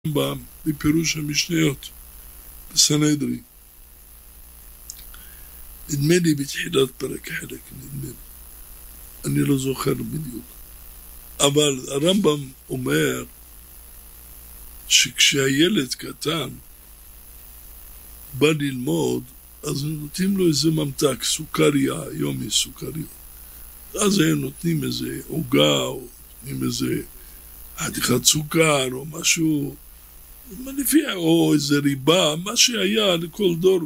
בפירוש המשניות בסנהדרין. נדמה לי בתחילת פרק חלק, נדמה לי. אני לא זוכר בדיוק. אבל הרמב"ם אומר שכשהילד קטן בא ללמוד, אז נותנים לו איזה ממתק, סוכריה, היום יש סוכריות. אז הם נותנים איזה עוגה, או נותנים איזה חתיכת סוכר, או משהו, או איזה ריבה, מה שהיה לכל דור.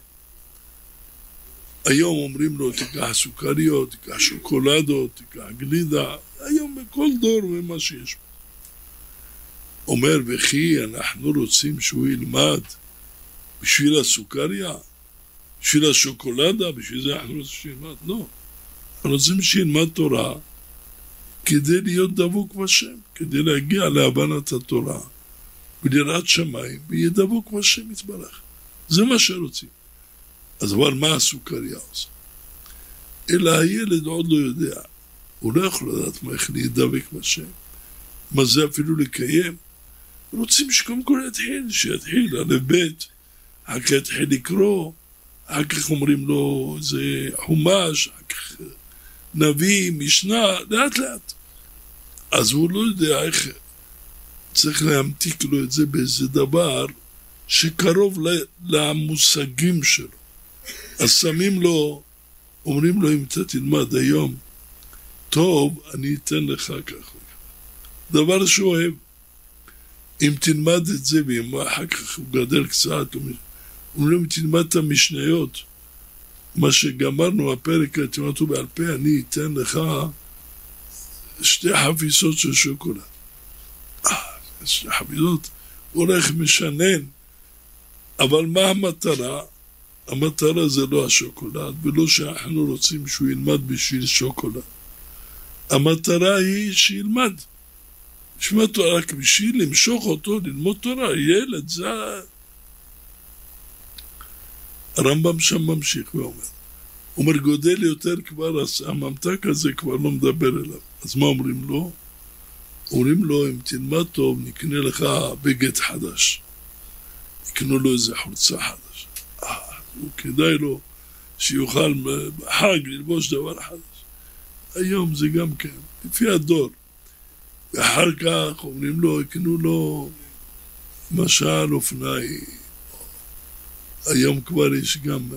היום אומרים לו, תיקח סוכריות, תיקח שוקולדות, תיקח גלידה, היום בכל דור ומה שיש. אומר, וכי אנחנו רוצים שהוא ילמד בשביל הסוכריה, בשביל השוקולדה, בשביל זה אנחנו רוצים שילמד? לא. אנחנו רוצים שילמד תורה כדי להיות דבוק בשם, כדי להגיע להבנת התורה וליראת שמיים, ויהיה דבוק בשם יתברך. זה מה שרוצים. אז אבל מה הסוכריה עושה? אלא הילד עוד לא יודע. הוא לא יכול לדעת מה איך להידבק בשם. מה זה אפילו לקיים? רוצים שקודם כל שיתחיל על בית, אחר כך יתחיל לקרוא, אחר כך אומרים לו זה חומש, אחר כך נביא, משנה, לאט לאט. אז הוא לא יודע איך צריך להמתיק לו את זה באיזה דבר שקרוב למושגים שלו. אז שמים לו, אומרים לו, אם אתה תלמד היום, טוב, אני אתן לך כך. דבר שהוא אוהב. אם תלמד את זה, ואחר כך הוא גדל קצת, אומרים, אם תלמד את המשניות, מה שגמרנו הפרק, תלמדו בעל פה, אני אתן לך 2 חפיסות של שוקולד. 2 חפיסות, הולך משנן. אבל מה המטרה? המטרה זה לא השוקולד, ולא שאנחנו רוצים שהוא ילמד בשביל שוקולד. המטרה היא שילמד. לשמוע תורה, רק בשביל למשוך אותו, ללמוד תורה, ילד, זה... הרמב"ם שם ממשיך ואומר. הוא אומר, גודל יותר כבר, הממתק הזה כבר לא מדבר אליו. אז מה אומרים לו? אומרים לו, אם תלמד טוב, נקנה לך בגד חדש. נקנו לו איזה חולצה חדש. הוא כדאי לו שיוכל בחג ללבוש דבר חדש. היום זה גם כן, לפי הדור. ואחר כך אומרים לו, יקנו לו משל אופניים. היום כבר יש גם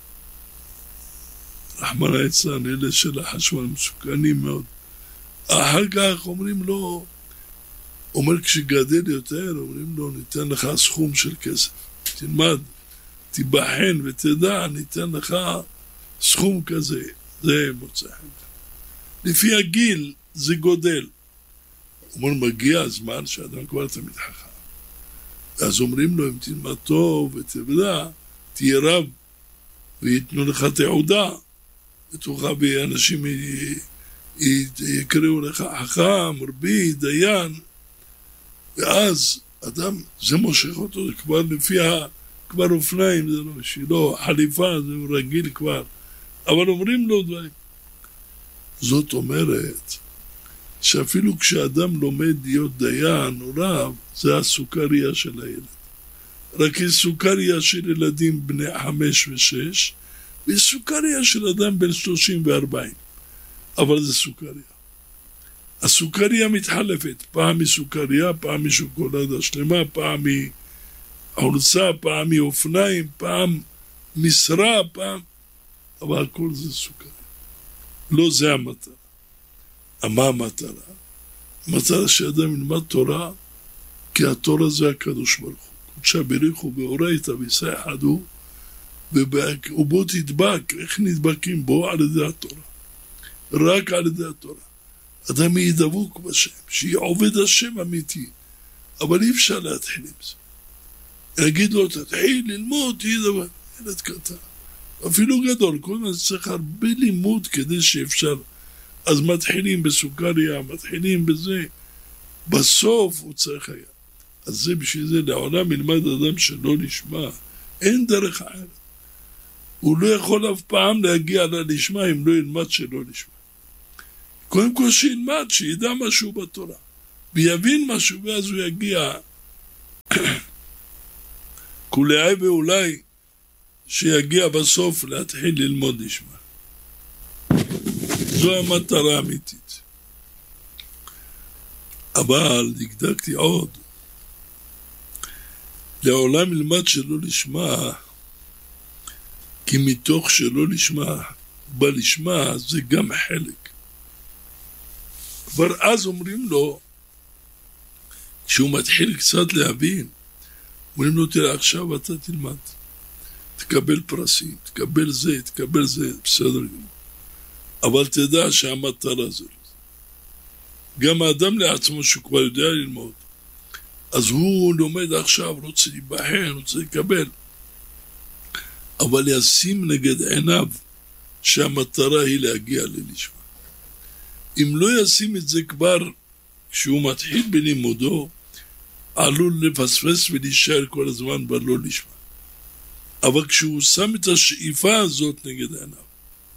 רחמנא ליצלן, אלה של החשמל מסוכנים מאוד. אחר כך אומרים לו, אומר כשגדל יותר, אומרים לו, ניתן לך סכום של כסף. תלמד, תיבחן ותדע, ניתן לך סכום כזה. זה מוצא חן. לפי הגיל זה גודל. אומר, מגיע הזמן שאדם כבר תמיד חכם. אז אומרים לו, אם תלמד טוב ותדע, תהיה רב, ויתנו לך תעודה, ותוכל ואנשים יקראו לך חכם, רבי, דיין, ואז אדם, זה מושך אותו, זה כבר לפי כבר אופניים, זה לא שלו, חליפה, זה רגיל כבר, אבל אומרים לו דברים. זאת אומרת, שאפילו כשאדם לומד להיות דיין או רב, זה הסוכריה של הילד. רק יש סוכריה של ילדים בני 5 ו6, ויש סוכריה של אדם בן 30 ו40. אבל זה סוכריה. הסוכריה מתחלפת, פעם מסוכריה, פעם משוקולדה שלמה, פעם מחולצה, פעם מאופניים, פעם משרה, פעם... אבל הכל זה סוכריה. לא זה המטרה. מה המטרה? המטרה שאדם ילמד תורה, כי התורה זה הקדוש ברוך הוא. קודשא בריך הוא באורייתא ויסייחדו, ובו תדבק, איך נדבקים בו? על ידי התורה. רק על ידי התורה. אדם יהיה דבוק בשם, שיהיה עובד השם אמיתי, אבל אי אפשר להתחיל עם זה. יגיד לו, תתחיל ללמוד, תהיה דבר, ילד קטן. אפילו גדול, כל מה צריך הרבה לימוד כדי שאפשר, אז מתחילים בסוכריה, מתחילים בזה, בסוף הוא צריך היה. אז זה בשביל זה, לעולם ילמד אדם שלא נשמע, אין דרך אחרת. הוא לא יכול אף פעם להגיע לנשמע אם לא ילמד שלא נשמע. קודם כל שילמד, שידע משהו בתורה, ויבין משהו, ואז הוא יגיע כולי ואולי שיגיע בסוף להתחיל ללמוד לשמה. זו המטרה האמיתית. אבל דקדקתי עוד, לעולם ילמד שלא לשמה, כי מתוך שלא לשמה, בא לשמה, זה גם חלק. כבר אז אומרים לו, כשהוא מתחיל קצת להבין, אומרים לו, תראה, עכשיו אתה תלמד, תקבל פרסים, תקבל זה, בסדר גמור. אבל תדע שהמטרה זה. גם האדם לעצמו שכבר יודע ללמוד, אז הוא לומד עכשיו, רוצה להיבחן, רוצה לקבל. אבל ישים נגד עיניו שהמטרה היא להגיע ללשמה. אם לא ישים את זה כבר, כשהוא מתחיל בלימודו, עלול לפספס ולהישאר כל הזמן בלא לשמה. אבל כשהוא שם את השאיפה הזאת נגד עיניו,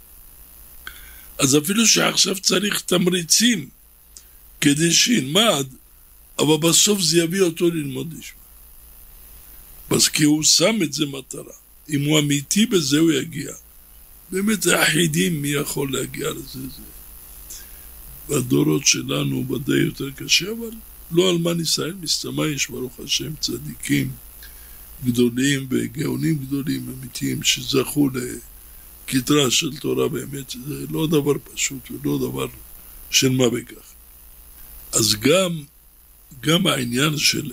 אז אפילו שעכשיו צריך תמריצים כדי שילמד, אבל בסוף זה יביא אותו ללמוד לשמה. אז כי הוא שם את זה מטרה. אם הוא אמיתי בזה הוא יגיע. באמת היחידים מי יכול להגיע לזה. בדורות שלנו ודאי יותר קשה, אבל לא על מה ניסיין מסתמה, יש ברוך השם צדיקים גדולים וגאונים גדולים אמיתיים שזכו לכתרה של תורה באמת, זה לא דבר פשוט ולא דבר של מה בכך. אז גם העניין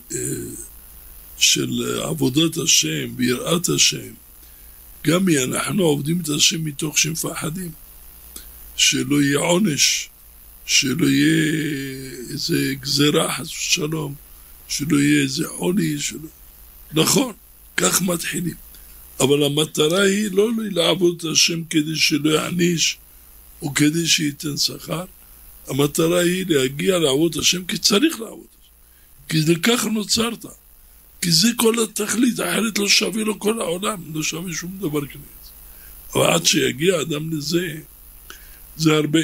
של עבודת השם ויראת השם, גם אנחנו עובדים את השם מתוך שמפחדים, שלא יהיה עונש, שלא יהיה איזה גזרה חס ושלום, שלא יהיה איזה חולי, נכון, כך מתחילים. אבל המטרה היא לא לעבוד את השם כדי שלא יעניש, או כדי שייתן שכר. המטרה היא להגיע לעבוד את השם כי צריך לעבוד את השם. כי זה כך נוצרת. כי זה כל התכלית, אחרת לא שווה לו כל העולם, לא שווה שום דבר כזה. אבל עד שיגיע אדם לזה, זה הרבה.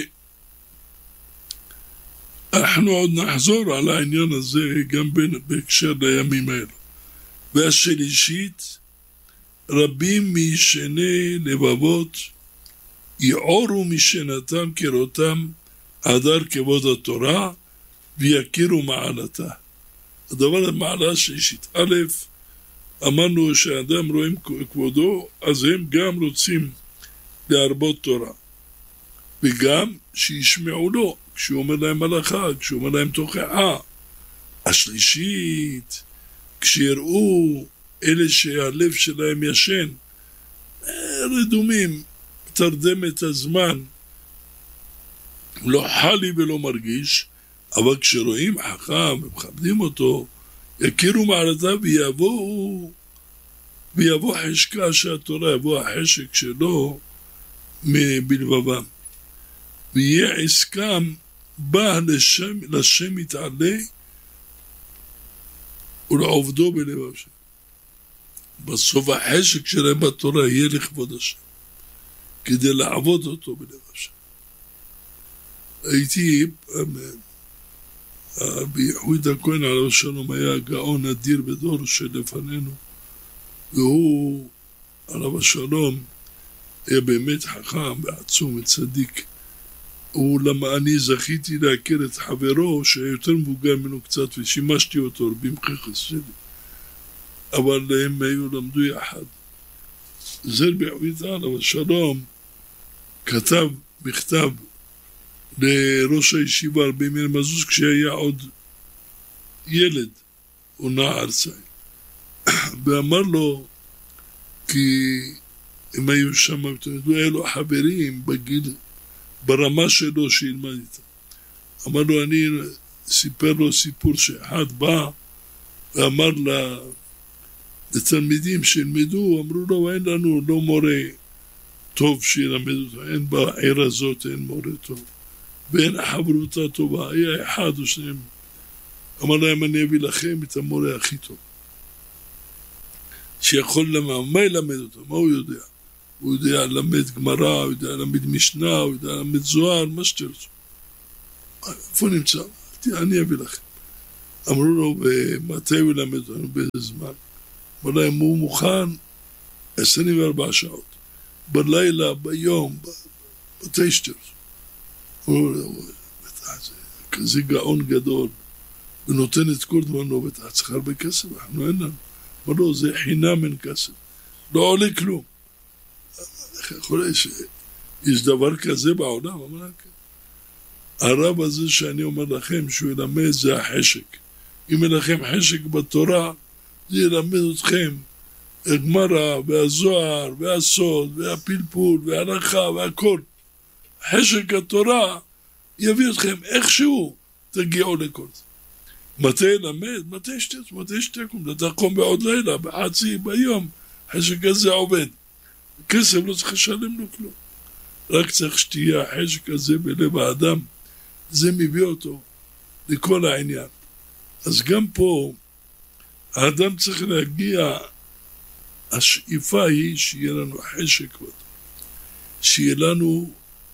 אנחנו עוד נחזור על העניין הזה גם בהקשר לימים האלה. והשלישית, רבים מישני לבבות יעורו משנתם כרותם הדר כבוד התורה ויכירו מעלתה. הדבר המעלה השלישית, א', אמרנו שהאדם רואים כבודו, אז הם גם רוצים להרבות תורה. וגם שישמעו לו, כשהוא אומר להם הלכה, כשהוא אומר להם תוכחה. השלישית, כשיראו אלה שהלב שלהם ישן, רדומים, תרדם את הזמן, לא חלי ולא מרגיש, אבל כשרואים חכם ומכבדים אותו, יכירו מעלתה ויבוא חשקה שהתורה, יבוא החשק שלו בלבבם. ויהיה עסקם בא לשם יתעלה ולעובדו בלב השם. בסוף החשק שלהם בתורה יהיה לכבוד השם, כדי לעבוד אותו בלב השם. הייתי ביהודה הכהן עליו השלום היה גאון אדיר בדור שלפנינו, והוא עליו השלום היה באמת חכם ועצום וצדיק. אני זכיתי להכיר את חברו שהיה יותר מבוגר ממנו קצת ושימשתי אותו רבים חכס שלי, אבל הם למדו יחד. זר ביהודה עליו השלום כתב בכתב לראש הישיבה רבי מאיר מזוז כשהיה עוד ילד או נער צעיר, ואמר לו, כי הם היו שם, היה לו חברים בגיל, ברמה שלו שילמד איתם. אמר לו, אני סיפר לו סיפור שאחד בא ואמר לתלמידים שילמדו, אמרו לו, אין לנו לא מורה טוב שילמד אותו, אין בעיר הזאת, אין מורה טוב. ואין חברותה טובה, היה אחד או שניים. אמר להם, אני אביא לכם את המורה הכי טוב. שיכול למה, מה ילמד אותו? מה הוא יודע? הוא יודע ללמד גמרא, הוא יודע ללמד משנה, הוא יודע ללמד זוהר, מה שתרצו. איפה נמצא? אני אביא לכם. אמרו לו, מתי הוא ילמד אותנו באיזה זמן? אמר להם, הוא מוכן 24 שעות, בלילה, ביום, מתי שתרצו. אמרו לו, כזה גאון גדול, ונותן את כל דמנו, ואתה צריך הרבה כסף, אנחנו אין לנו. אמר לו, זה חינם אין כסף, לא עולה כלום. איך יכול להיות שיש דבר כזה בעולם? אמר לה, כן. הרב הזה שאני אומר לכם שהוא ילמד זה החשק. אם אין לכם חשק בתורה, זה ילמד אתכם הגמרא והזוהר והסוד והפלפול וההלכה והכל. חשק התורה יביא אתכם איכשהו תגיעו לכל זה. מתי ילמד? מתי שתקום? תקום בעוד לילה, בחצי, ביום. חשק הזה עובד. כסף לא צריך לשלם לו כלום. רק צריך שתהיה החשק הזה בלב האדם. זה מביא אותו לכל העניין. אז גם פה האדם צריך להגיע, השאיפה היא שיהיה לנו חשק, שיהיה לנו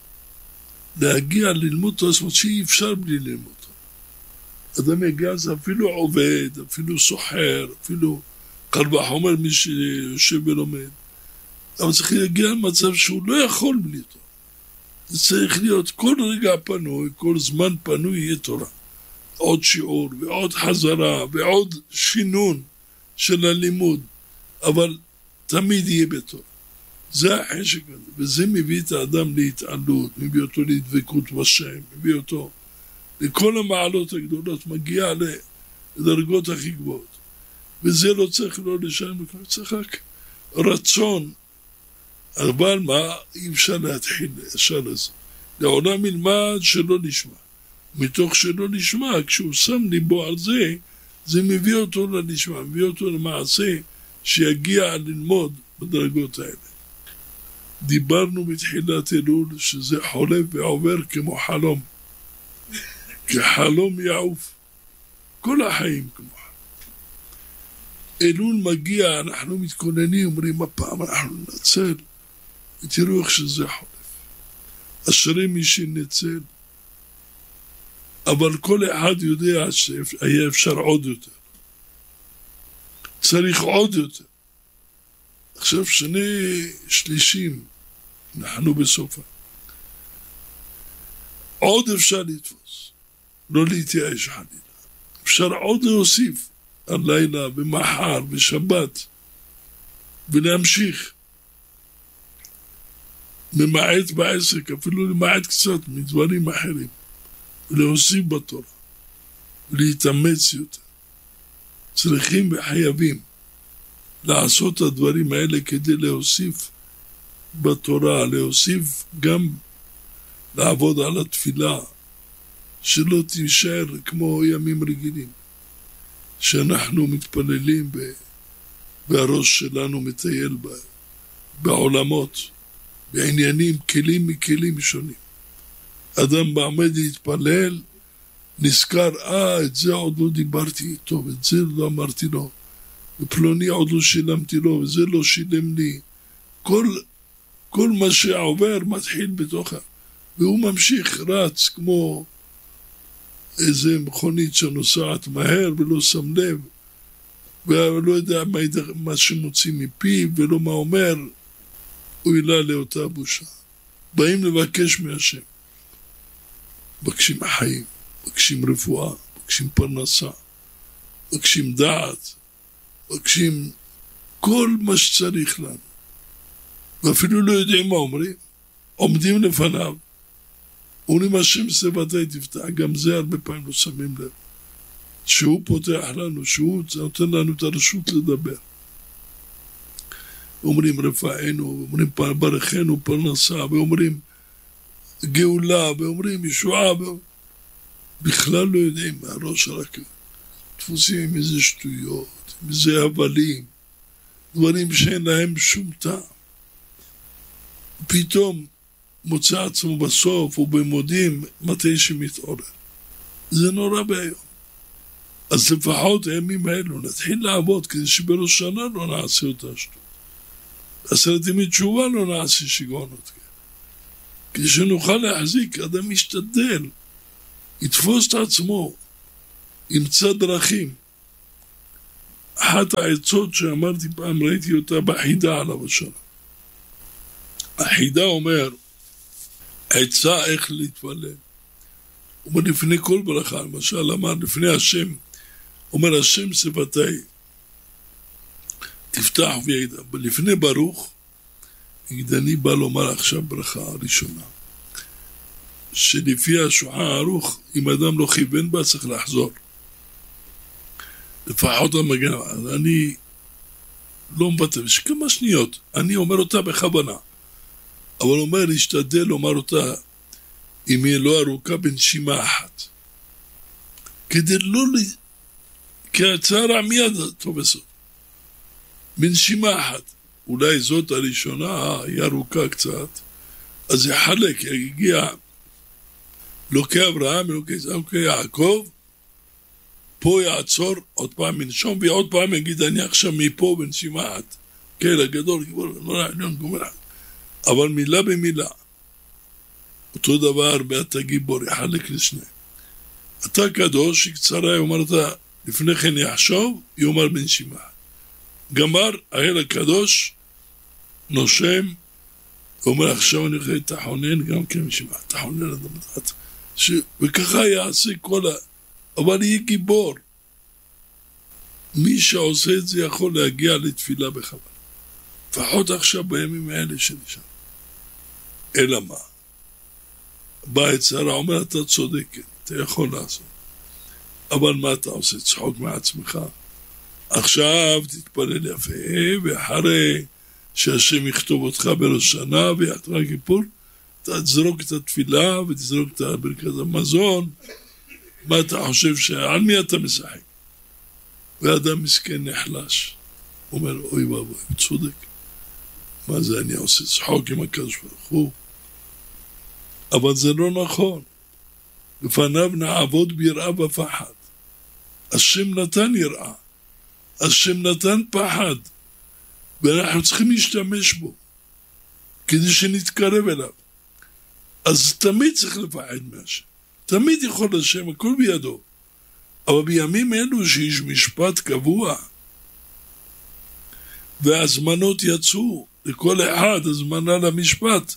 להגיע ללמוד אותו, זאת אומרת שאי אפשר בלי ללמוד אותו. אדם יגיע, זה אפילו עובד, אפילו סוחר, אפילו קל וחומר מי שיושב ולומד. אבל צריך להגיע למצב שהוא לא יכול בלי אותו. זה צריך להיות כל רגע פנוי, כל זמן פנוי יהיה תורה. עוד שיעור ועוד חזרה ועוד שינון של הלימוד, אבל תמיד יהיה בתורה. זה החשק הזה, וזה מביא את האדם להתעלות, מביא אותו לדבקות בשם, מביא אותו לכל המעלות הגדולות, מגיע לדרגות הכי גבוהות. וזה לא צריך לא לשם, צריך רק רצון. אבל מה? אי אפשר להתחיל ישר לזה. לעולם ילמד שלא נשמע. מתוך שלא נשמע, כשהוא שם ליבו על זה, זה מביא אותו לנשמע, מביא אותו למעשה שיגיע ללמוד בדרגות האלה. דיברנו בתחילת אלול שזה חולף ועובר כמו חלום. כחלום יעוף. כל החיים כמו חלום. אלול מגיע, אנחנו מתכוננים, אומרים הפעם אנחנו ננצל, ותראו איך שזה חולף. אשרי מי שנצל. אבל כל אחד יודע שהיה אפשר עוד יותר. צריך עוד יותר. עכשיו שני שלישים, אנחנו בסופה. עוד אפשר לתפוס, לא להתייאש חלילה. אפשר עוד להוסיף על לילה, במחר, בשבת, ולהמשיך. ממעט בעסק, אפילו למעט קצת מדברים אחרים. ולהוסיף בתורה, ולהתאמץ יותר. צריכים וחייבים לעשות את הדברים האלה כדי להוסיף בתורה, להוסיף גם לעבוד על התפילה, שלא תישאר כמו ימים רגילים, שאנחנו מתפללים והראש שלנו מטייל בעולמות, בעניינים, כלים מכלים שונים. אדם בעמד להתפלל, נזכר, את זה עוד לא דיברתי איתו, ואת זה לא אמרתי לו, ופלוני עוד לא שילמתי לו, וזה לא שילם לי. כל מה שעובר מתחיל בתוכה, והוא ממשיך, רץ כמו איזה מכונית שנוסעת מהר ולא שם לב, ולא יודע מה שמוציא מפיו ולא מה אומר, הוא העלה לאותה בושה. באים לבקש מהשם. מבקשים החיים, מבקשים רפואה, מבקשים פרנסה, מבקשים דעת, מבקשים כל מה שצריך לנו. ואפילו לא יודעים מה אומרים, עומדים לפניו. אומרים השם שפתי תפתח, גם זה הרבה פעמים לא שמים לב. שהוא פותח לנו, שהוא נותן לנו את הרשות לדבר. אומרים רפאנו, אומרים ברכנו פרנסה, ואומרים גאולה, ואומרים ישועה, בכלל לא יודעים מהראש רק תפוסים עם איזה שטויות, עם איזה הבלים, דברים שאין להם שום טעם. פתאום מוצא עצמו בסוף ובמודים מתי שמתעורר. זה נורא ביום. אז לפחות הימים האלו נתחיל לעבוד כדי שבראש שנה לא נעשה אותה שטות. 10 ימי תשובה לא נעשה שיגעונות. כדי שנוכל להחזיק, אדם ישתדל, יתפוס את עצמו, ימצא דרכים. אחת העצות שאמרתי פעם, ראיתי אותה בחידה עליו השנה. החידה אומר, עצה איך להתפלל. הוא אומר לפני כל ברכה, למשל אמר לפני השם, אומר השם שפתי, תפתח וידע. לפני ברוך, אני בא לומר עכשיו ברכה הראשונה. שלפי השולחן ערוך, אם אדם לא כיוון בה, צריך לחזור. לפחות המגן, אני לא מבטא, יש כמה שניות, אני אומר אותה בכוונה. אבל אומר, להשתדל לומר אותה, אם היא לא ארוכה בנשימה אחת. כדי לא, כי הצער מיד תופסות. בנשימה אחת. אולי זאת הראשונה, היא ארוכה קצת, אז יחלק, יגיע, לוקי אברהם, לוקי יעקב, פה יעצור, עוד פעם מנשום, ועוד פעם יגיד, אני עכשיו מפה בנשימה אחת. כן, הגדול, אבל מילה במילה. אותו דבר, בעת הגיבור, יחלק לשני. אתה קדוש, קצרה, אומרת, לפני כן יחשוב, יאמר בנשימה. גמר, האל הקדוש, נושם, אומר, עכשיו אני חייב תחונן, גם כן בנשימה. תחונן את המדעת. וככה יעשה כל אבל יהיה גיבור. מי שעושה את זה יכול להגיע לתפילה בכוונה. לפחות עכשיו בימים האלה שנשאר. אלא מה? בא יצרה, אומר, אתה צודק, אתה יכול לעשות. אבל מה אתה עושה? צחוק מעצמך. עכשיו תתפלל יפה, ואחרי שהשם יכתוב אותך בראש שנה ויתרה כיפור, תזרוק את התפילה ותזרוק את ברכת המזון. מה אתה חושב על מי אתה משחק? ואדם מסכן נחלש. הוא אומר, אוי ואבוי, הוא צודק. מה זה אני עושה? צחוק עם הקדוש ברוך הוא. אבל זה לא נכון. לפניו נעבוד ביראה ופחד. השם נתן יראה. השם נתן פחד. ואנחנו צריכים להשתמש בו. כדי שנתקרב אליו. אז תמיד צריך לפחד מהשם. תמיד יכול השם, הכל בידו. אבל בימים אלו שיש משפט קבוע, והזמנות יצאו, לכל אחד הזמנה למשפט.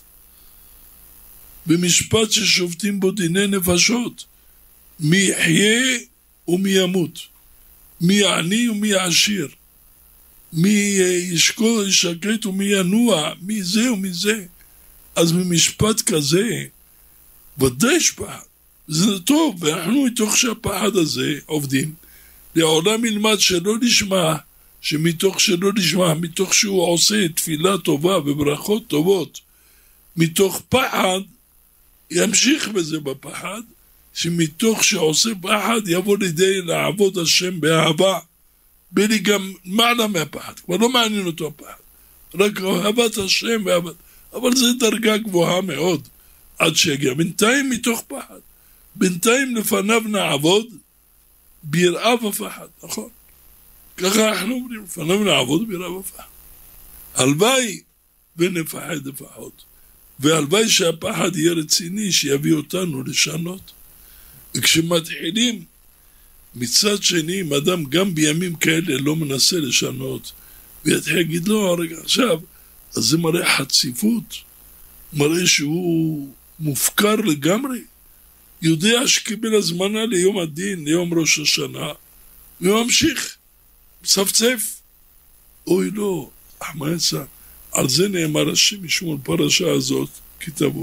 במשפט ששופטים בו דיני נפשות, מי יחיה ומי ימות, מי יעני ומי יעשיר, מי ישקוט ישקט ומי ינוע, מי זה ומי זה. אז במשפט כזה, ודאי יש פחד. זה טוב, ואנחנו מתוך שהפחד הזה עובדים. לעולם ילמד שלא נשמע, שמתוך שלא נשמע, מתוך שהוא עושה תפילה טובה וברכות טובות, מתוך פחד, ימשיך בזה בפחד, שמתוך שעושה פחד יבוא לידי לעבוד השם באהבה, בלי גם מעלה מהפחד, כבר לא מעניין אותו הפחד, רק אהבת השם ואהבת, אבל זה דרגה גבוהה מאוד, עד שיגיע, בינתיים מתוך פחד, בינתיים לפניו נעבוד, ביראה ופחד, נכון? ככה אנחנו אומרים, לפניו נעבוד ביראה ופחד. הלוואי ונפחד לפחות. והלוואי שהפחד יהיה רציני, שיביא אותנו לשנות. וכשמתחילים, מצד שני, אם אדם גם בימים כאלה לא מנסה לשנות, ויתחיל להגיד לו, רגע עכשיו, אז זה מראה חציפות, מראה שהוא מופקר לגמרי, יודע שקיבל הזמנה ליום הדין, ליום ראש השנה, וממשיך, מספצף. אוי לא, אחמד יצא, על זה נאמר השם משום הפרשה הזאת, כתבו.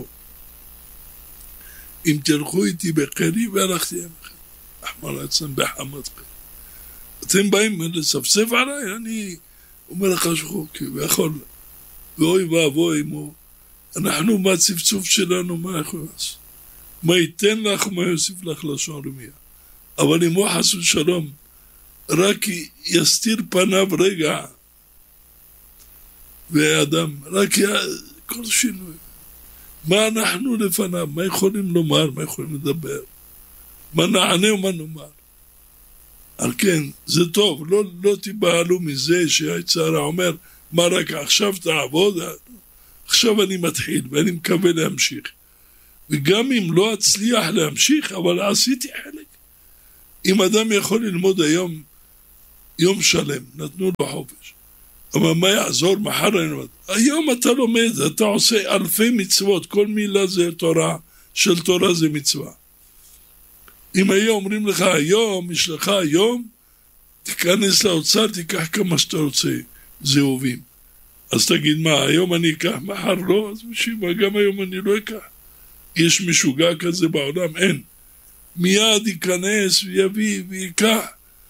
אם תלכו איתי בקרי והלכתי עמכם. אחמד יצא בחמתכם. אתם באים לספסף עליי, אני אומר לך שחוק, ויכול, ואוי ואבוי מו, אנחנו מהצפצוף שלנו, מה יכולים לעשות? מה ייתן לך, מה יוסיף לך לשון רמיה. אבל אם הוא חס ושלום, רק יסתיר פניו רגע, והאדם, רק כל שינוי. מה אנחנו לפניו? מה יכולים לומר? מה יכולים לדבר? מה נענה ומה נאמר? על כן, זה טוב, לא תיבהלו מזה שהיצרה אומר, מה רק עכשיו תעבוד? עכשיו אני מתחיל ואני מקווה להמשיך. וגם אם לא אצליח להמשיך, אבל עשיתי חלק. אם אדם יכול ללמוד היום יום שלם, נתנו לו חופש, אבל מה יעזור מחר אני לומד? היום אתה לומד, אתה עושה אלפי מצוות, כל מילה זה תורה, של תורה זה מצווה. אם היום אומרים לך היום, יש לך היום, תיכנס לאוצר, תיקח כמה שאתה רוצה, זהובים. אז תגיד מה, היום אני אקח, מחר לא, אז בשביל מה, גם היום אני לא אקח. יש משוגע כזה בעולם? אין. מיד ייכנס ויביא ויקח,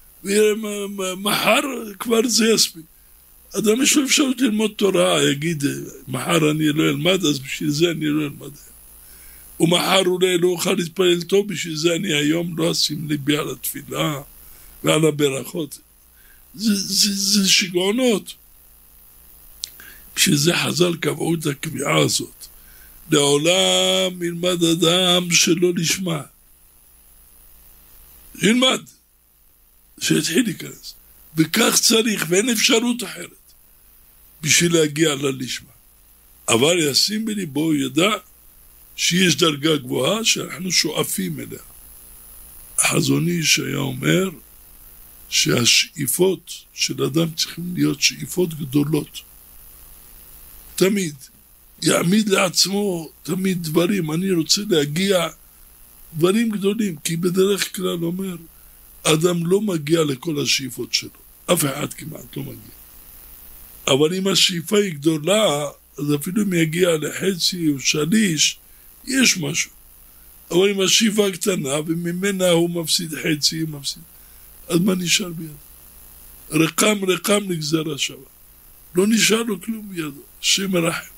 ומחר כבר זה יספיק. אדם יש לו אפשרות ללמוד תורה, יגיד, מחר אני לא אלמד, אז בשביל זה אני לא אלמד. ומחר אולי לא אוכל להתפלל טוב, בשביל זה אני היום לא אשים ליבי על התפילה ועל הברכות. זה שגעונות. בשביל זה חז"ל קבעו את הקביעה הזאת. לעולם ילמד אדם שלא לשמה. ילמד. שיתחיל להיכנס. וכך צריך, ואין אפשרות אחרת. בשביל להגיע ללשמה. אבל ישים בליבו, ידע שיש דרגה גבוהה שאנחנו שואפים אליה. החזון איש היה אומר שהשאיפות של אדם צריכים להיות שאיפות גדולות. תמיד. יעמיד לעצמו תמיד דברים. אני רוצה להגיע דברים גדולים, כי בדרך כלל אומר, אדם לא מגיע לכל השאיפות שלו. אף אחד כמעט לא מגיע. אבל אם השאיפה היא גדולה, אז אפילו אם יגיע לחצי או שליש, יש משהו. אבל אם השאיפה קטנה, וממנה הוא מפסיד חצי, מפסיד. אז מה נשאר בידו? רקם נגזרה שווה. לא נשאר לו כלום בידו. השם מרחם.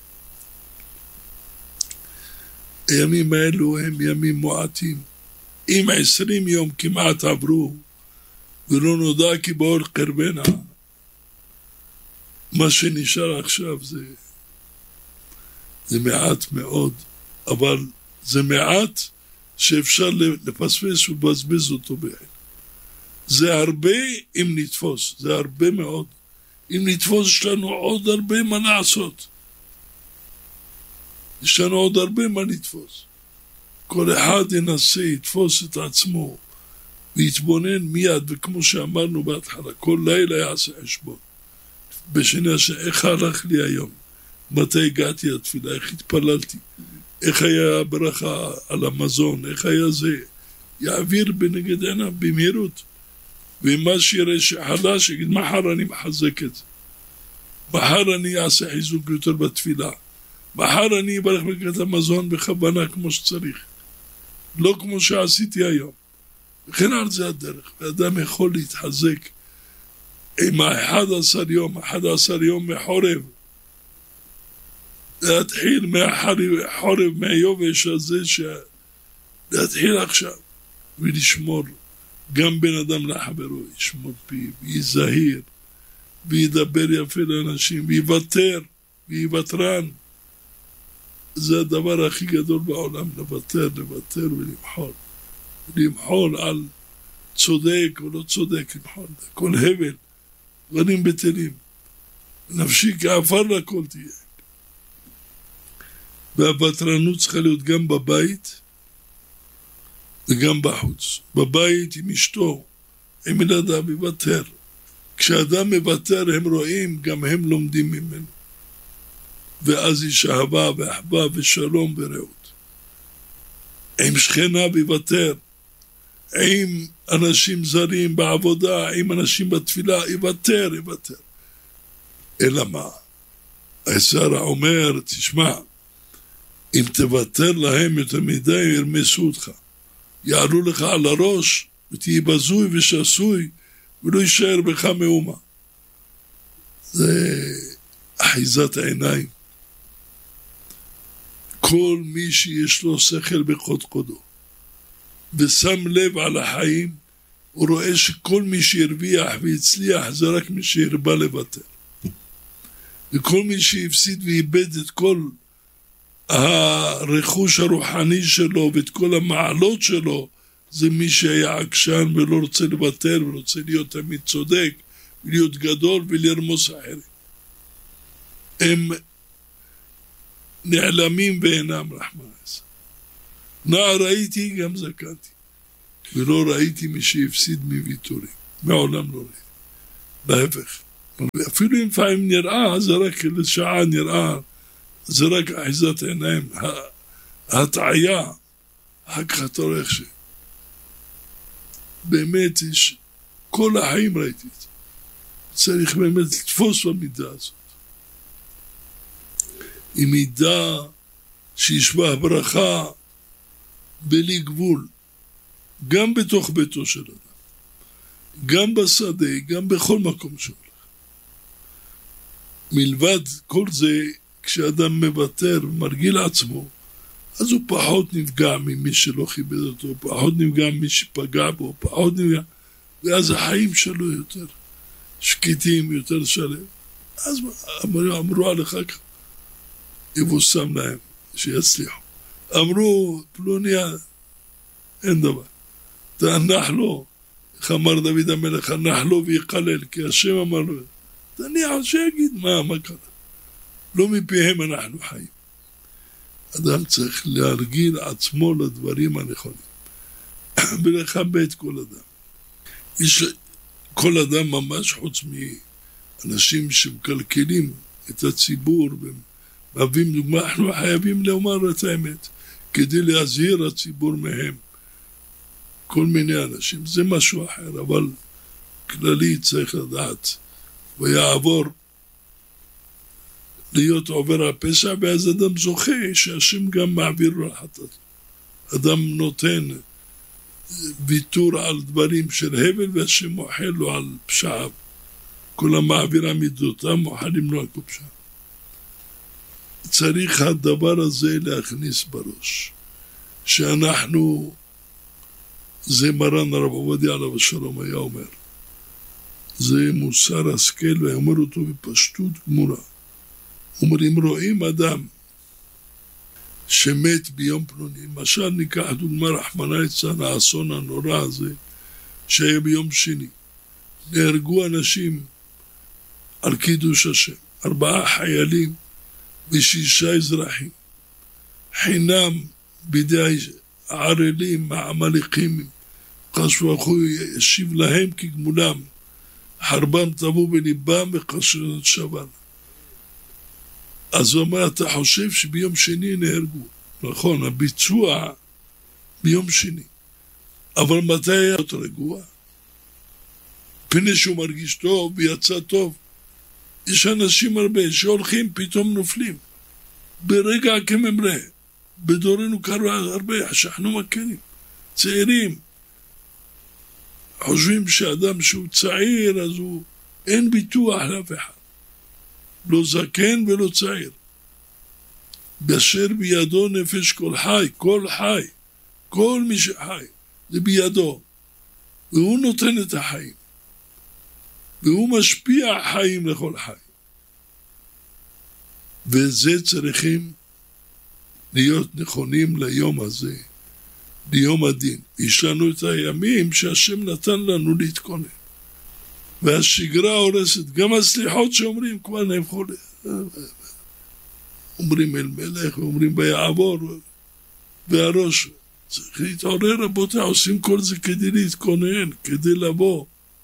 הימים האלו הם ימים מועטים. אם 20 יום כמעט עברו, ולא נודע כי באור קרבנה, מה שנשאר עכשיו זה מעט מאוד, אבל זה מעט שאפשר לפספס ובזבז אותו בהן. זה הרבה אם נתפוס, זה הרבה מאוד. אם נתפוס יש לנו עוד הרבה מה לעשות. יש לנו עוד הרבה מה לתפוס. כל אחד ינסה, יתפוס את עצמו, ויתבונן מיד, וכמו שאמרנו בהתחלה, כל לילה יעשה חשבון. בשנה איך הלך לי היום? מתי הגעתי לתפילה? איך התפללתי? איך היה הברכה על המזון? איך היה זה? יעביר בנגד עיניו במהירות. ומה שיראה שחלש, יגיד, מחר אני מחזק את זה. מחר אני אעשה חיזוק יותר בתפילה. מחר אני אברך ברכת המזון בכוונה כמו שצריך. לא כמו שעשיתי היום. וכן על זה הדרך. ואדם יכול להתחזק עם 11 יום מחורב. להתחיל מהחורב, מהיובש הזה, להתחיל עכשיו ולשמור. גם בן אדם לחברו, ישמור פיו, ויזהיר, וידבר יפה לאנשים, ויוותר, ויוותרן. זה הדבר הכי גדול בעולם, לוותר ולמחול. למחול על צודק או לא צודק, למחול. כל הבל, דברים בטלים. נפשי כעפר לכל תהיה. והוותרנות צריכה להיות גם בבית וגם בחוץ. בבית עם אשתו, עם ילדיו, יוותר. כשאדם מוותר הם רואים, גם הם לומדים ממנו. ואז יש אהבה ואחווה ושלום ורעות. עם שכנה ויוותר, עם אנשים זרים בעבודה, עם אנשים בתפילה, יוותר. אלא מה? הישר אומר, תשמע, אם תוותר להם יותר מדי, ירמסו אותך. יעלו לך על הראש, ותהיה בזוי ושסוי, ולא יישאר בך מאומה. זה אחיזת העיניים. כל מי שיש לו שכל בקודקודו, ושם לב על החיים, הוא רואה שכל מי שהרוויח והצליח, זה רק מי שהרבה לוותר. וכל מי שהפסיד ואיבד את כל הרכוש הרוחני שלו ואת כל המעלות שלו, זה מי שהיה עקשן ולא רוצה לוותר ורוצה להיות תמיד צודק ולהיות גדול ולרמוס אחרים. הם נעלמים ואינם רחמן. נער הייתי גם זקנתי. ולא ראיתי מי שהפסיד מוויתורים. מעולם לא ראיתי. להפך. אפילו אם לפעמים נראה, זה רק לשעה נראה, זה רק אחיזת עיניים, ההטעיה, אחר כך אתה רואה איך באמת יש, כל החיים ראיתי את זה. צריך באמת לתפוס במידה הזאת. היא מידה שישבה ברכה בלי גבול, גם בתוך ביתו של אדם, גם בשדה, גם בכל מקום שהולך. מלבד כל זה, כשאדם מוותר ומרגיל עצמו, אז הוא פחות נפגע ממי שלא כיבד אותו, פחות נפגע ממי שפגע בו, פחות נפגע, ואז החיים שלו יותר שקטים, יותר שלם. אז אמרו עליך כך, יבושם להם, שיצליחו. אמרו, פלוניה, אין דבר. תנח לו, איך אמר דוד המלך, תנח לו ויקלל, כי השם אמר לו, תניח שיגיד מה קרה. לא מפיהם אנחנו חיים. אדם צריך להרגיל עצמו לדברים הנכונים, ולכבד כל אדם. יש כל אדם ממש חוץ מאנשים שמקלקלים את הציבור, ומביאים דוגמה, אנחנו חייבים לומר את האמת, כדי להזהיר הציבור מהם. כל מיני אנשים, זה משהו אחר, אבל כללי צריך לדעת, ויעבור להיות עובר הפשע, ואז אדם זוכה שהשם גם מעביר לו לחטאת. אדם נותן ויתור על דברים של הבל, והשם מוחל לו על פשעיו. כל המעביר המידותם מוחלים לו על כל פשעיו. צריך הדבר הזה להכניס בראש, שאנחנו, זה מרן הרב עובדיה עליו השלום היה אומר, זה מוסר השכל, ואומר אותו בפשטות גמורה. אומרים, רואים אדם שמת ביום פלוני, למשל ניקח דוגמה רחמנא ליצלן, האסון הנורא הזה שהיה ביום שני, נהרגו אנשים על קידוש השם, 4 חיילים ו6 אזרחים, חינם בידי הערלים, העמלקים, חשבו אחו ישיב להם כגמולם, חרבם טבעו בליבם וחששות שבר. אז הוא אומר, אתה חושב שביום שני נהרגו. נכון, הביצוע ביום שני. אבל מתי היה אותו רגוע? פני שהוא מרגיש טוב ויצא טוב. יש אנשים הרבה שהולכים פתאום נופלים. ברגע כממרא. בדורנו קרו הרבה, שאנחנו מכירים. צעירים. חושבים שאדם שהוא צעיר, אז הוא אין ביטוח לאף אחד. לא זקן ולא צעיר. באשר בידו נפש כל חי, כל מי שחי, זה בידו. והוא נותן את החיים. והוא משפיע חיים לכל חי. וזה צריכים להיות נכונים ליום הזה, ליום הדין. יש לנו את הימים שהשם נתן לנו להתכונן. והשגרה הורסת, גם הסליחות שאומרים כבר נהפכו, אומרים אל מלך, אומרים ביעבור, והראש, צריך להתעורר רבותיי, עושים כל זה כדי להתכונן, כדי לבוא.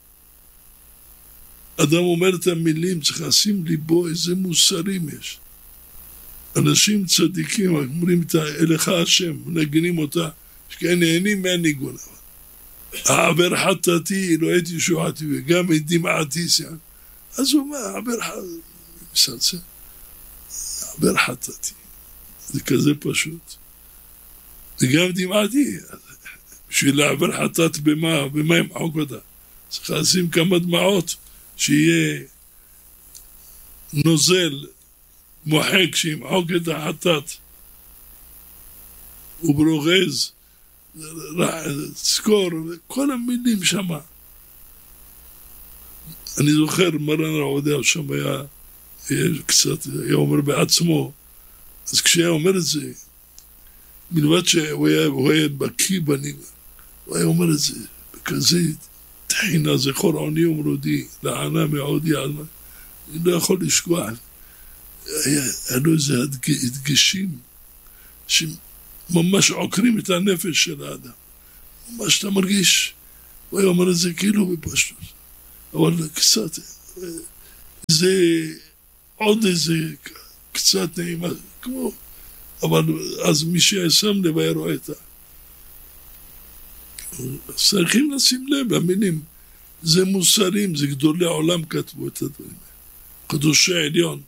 אדם אומר את המילים, צריך לשים ליבו איזה מוסרים יש. אנשים צדיקים אומרים אליך השם, מנגנים אותה, שכן נהנים מהניגון. העבר חטאתי, אלוהי ישועתי, וגם את דמעתי שיען. אז הוא אומר, העבר חטאתי. זה כזה פשוט. וגם דמעתי, בשביל לעבר חטאת במה ימחוק אותה. צריך לשים כמה דמעות, שיהיה נוזל, מוחק, שימחוק את החטאת. וברוגז, זכור, כל המילים שמה. אני זוכר מרן הרב עובדיה שם היה קצת, היה אומר בעצמו, אז כשהיה אומר את זה, מלבד שהוא היה בקיא בניגון, הוא היה אומר את זה, בכזה תחינה זכור עוני ומרודי, לענה מעודי עלמה, אני לא יכול לשכוח. היה לו איזה הדגשים, ממש עוקרים את הנפש של האדם. מה שאתה מרגיש, הוא היה אומר את זה כאילו בפשטות, אבל קצת, זה עוד איזה קצת נעימה, כמו, אבל אז מי שישם לב היה רואה את צריכים לשים לב, המילים, זה מוסרים, זה גדולי העולם כתבו את הדברים. קדושי העליון,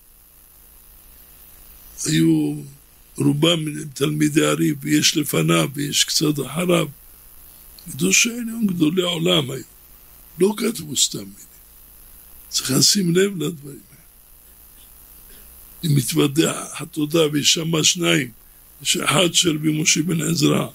היו רובם תלמידי הריב, ויש לפניו, ויש קצת אחריו. קדושי העליון, גדולי העולם היו. לא כתבו סתם מילים. צריך לשים לב לדברים האלה. אם מתוודע התודה וישמע שניים, יש אחד של רבי משה בן עזרא,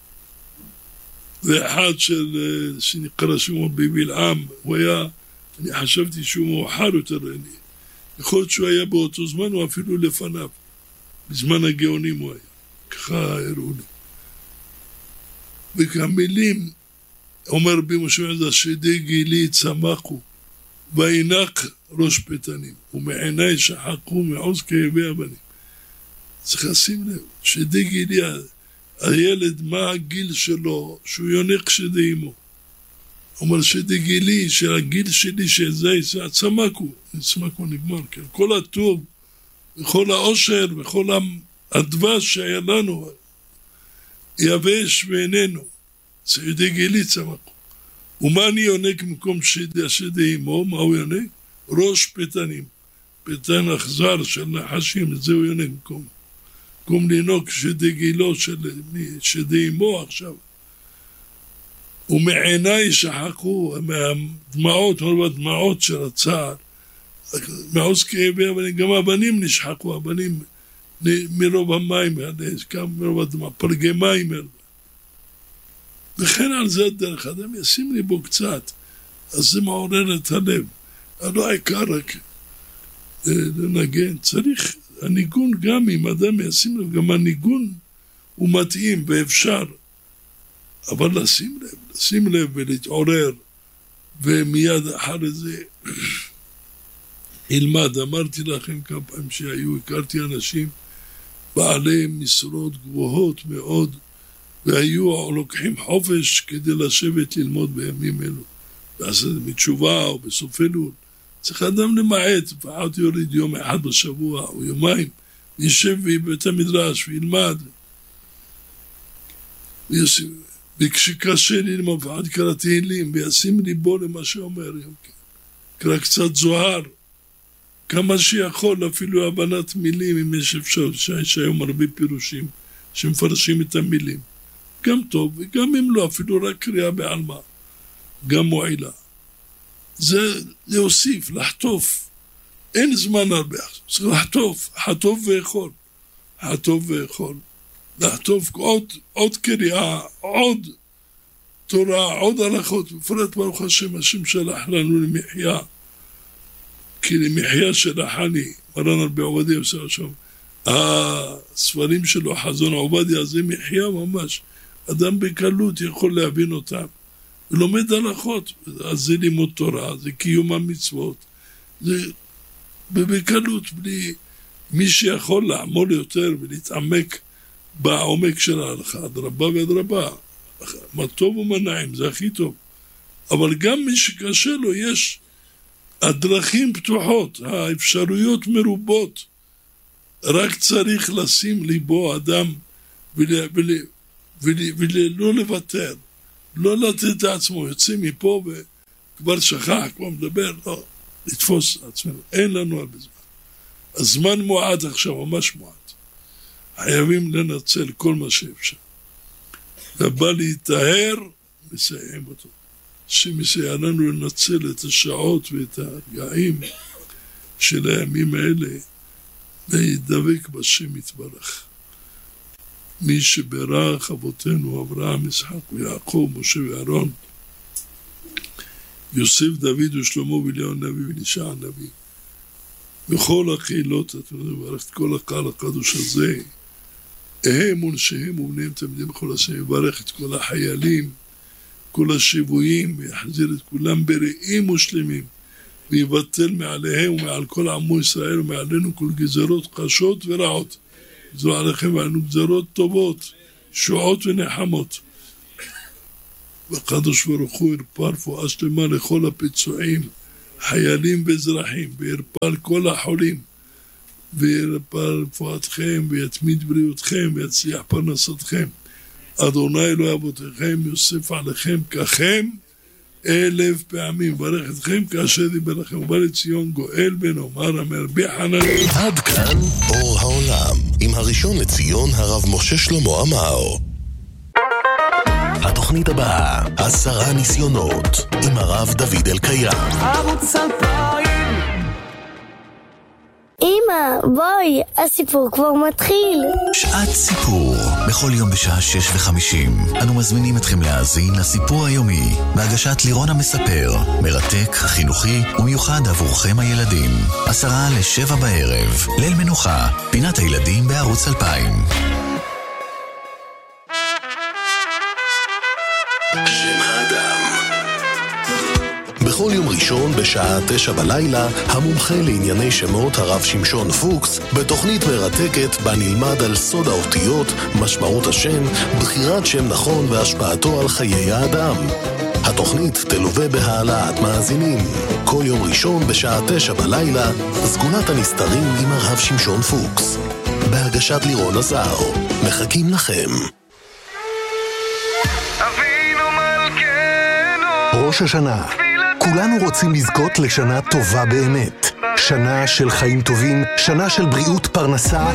ואחד שנקרא שמו בבלעם, הוא היה, אני חשבתי שהוא מאוחר יותר, יכול להיות שהוא היה באותו זמן, או אפילו לפניו, בזמן הגאונים הוא היה, ככה הראו לי. וכמילים, אומר רבי משה בן עזרא, שדי גילי צמחו, וינק ראש פתנים, ומעיני שחקו מעוז כאבי אבנים. צריך לשים לב, שדי גילי, הילד, מה הגיל שלו, שהוא יונק שדי אמו. אומר שדי גילי, שהגיל שלי, שזה הצמקו, הצמקו נגמר, כן? כל הטוב, וכל העושר, וכל הדבש שהיה לנו, יבש ואיננו, שדי גילי צמקו. ומה אני יונק במקום שדי אמו? מה הוא יונק? ראש פתנים, פתן אכזר של נחשים, את זה הוא יונק במקום. במקום לנוק שדי גילו שדי אמו עכשיו. ומעיניי שחקו מהדמעות, מהדמעות של הצער, מעוז כאבי הבנים, גם הבנים נשחקו, הבנים מרוב המים, גם מרוב הדמעות, פרגי מים. וכן על זה דרך אדם ישים לי בו קצת, אז זה מעורר את הלב. לא העיקר רק לנגן, צריך הניגון גם אם אדם ישים לב, גם הניגון הוא מתאים ואפשר, אבל לשים לב ולהתעורר, ומיד אחרי זה ילמד. אמרתי לכם כמה פעמים הכרתי אנשים בעלי משרות גבוהות מאוד, והיו לוקחים חופש כדי לשבת ללמוד בימים אלו, לעשות מתשובה או בסוף אלול. צריך אדם למעט, לפחות יוריד יום אחד בשבוע או יומיים, וישב בבית המדרש וילמד. וכשקשה ללמוד, לפחות קרא תהילים, וישים ליבו למה שאומר. קרא קצת זוהר, כמה שיכול, אפילו הבנת מילים, אם יש אפשר, שיש היום הרבה פירושים שמפרשים את המילים. גם טוב, וגם אם לא, אפילו רק קריאה בעלמא, גם מועילה. זה להוסיף, לחטוף. אין זמן הרבה. צריך לחטוף, חטוף ואכול. חטוף ואכול. לחטוף עוד קריאה, עוד תורה, עוד הלכות. בפרט ברוך השם, השם שלח לנו למחיה. כי למחיה שלחני, מרן רבי עובדיה עושה שם. הספרים שלו, חזון עובדיה, זה מחיה ממש. אדם בקלות יכול להבין אותם. ולומד הלכות, אז זה לימוד תורה, זה קיום המצוות, זה בקלות, בלי מי שיכול לעמול יותר ולהתעמק בעומק של ההלכה, אדרבה ואדרבה, מה טוב ומה נעים, זה הכי טוב. אבל גם מי שקשה לו, יש הדרכים פתוחות, האפשרויות מרובות, רק צריך לשים ליבו אדם ולא לוותר. לא לתת את עצמו, יוצא מפה וכבר שכח, כבר מדבר, לא, לתפוס את עצמנו, אין לנו הרבה זמן. הזמן מועד עכשיו, ממש מועד. חייבים לנצל כל מה שאפשר. ובא להיטהר, מסיים אותו. שמסייע לנו לנצל את השעות ואת הרגעים של הימים האלה, להידבק בשם יתברך. מי שברך אבותינו אברהם, יצחק ויעקב, משה ואהרון, יוסף, דוד ושלמה ואליהו הנביא ואלישע הנביא, בכל הקהילות, אתה מברך את כל הקהל הקדוש הזה, הם ונשיהם ובניהם תלמידים בכל השם, יברך את כל החיילים, כל השבויים, ויחזיר את כולם בריאים ושלמים, ויבטל מעליהם ומעל כל עמו ישראל ומעלינו כל גזרות קשות ורעות. זו עליכם ועלינו גזרות טובות, שועות ונחמות. והקדוש ברוך הוא ירפא רפואה שלמה לכל הפצועים, חיילים ואזרחים, וירפא על כל החולים, וירפא רפואתכם, ויתמיד בריאותכם, ויצליח פרנסתכם. אדוני אלוהי אבותיכם יוסף עליכם ככם 1000 פעמים, ברך אתכם כאשר דיבר לכם, ובא לציון גואל בן עומר המרבי חנן. עד כאן אור העולם, עם הראשון לציון הרב משה שלמה עמאר. התוכנית הבאה, 10 ניסיונות, עם הרב דוד אלקיים. ערוץ 2000. אמא, בואי, הסיפור כבר מתחיל. שעת סיפור, בכל יום בשעה 6:50. אנו מזמינים אתכם להאזין לסיפור היומי, בהגשת לירון המספר, מרתק, חינוכי ומיוחד עבורכם הילדים. 6:50 בערב, ליל מנוחה, פינת הילדים בערוץ 2000. שם האדם. בכל יום ראשון בשעה 9 בלילה, המומחה לענייני שמות הרב שמשון פוקס, בתוכנית מרתקת בה נלמד על סוד האותיות, משמעות השם, בחירת שם נכון והשפעתו על חיי האדם. התוכנית תלווה בהעלאת מאזינים. כל יום ראשון בשעה 9 בלילה, סגונת הנסתרים עם הרב שמשון פוקס. בהגשת לירון עזר. מחכים לכם. ראש השנה. כולנו רוצים לזכות לשנה טובה באמת. שנה של חיים טובים, שנה של בריאות פרנסה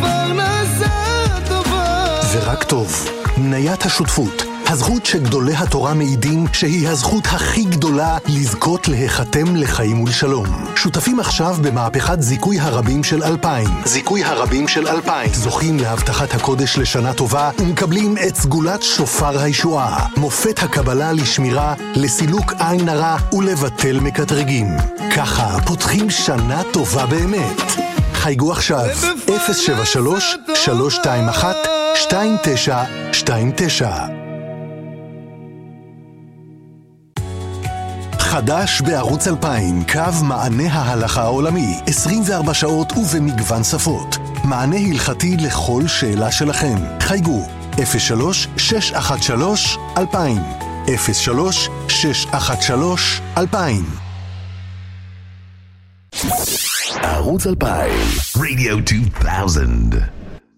ורק טוב. מניית השותפות, הזכות שגדולי התורה מעידים שהיא הזכות הכי גדולה לזכות להיחתם לחיים ולשלום. שותפים עכשיו במהפכת זיכוי הרבים של 2000. זיכוי הרבים של 2000. זוכים להבטחת הקודש לשנה טובה ומקבלים את סגולת שופר הישועה. מופת הקבלה לשמירה, לסילוק עין הרע ולבטל מקטרגים. ככה פותחים שנה טובה באמת. חייגו עכשיו 073-321-2929. חדש בערוץ 2000, קו מענה ההלכה העולמי, 24 שעות ובמגוון שפות. מענה הלכתי לכל שאלה שלכם. חייגו 03-613-2000 03-613-2000. ערוץ 2000 Radio 2000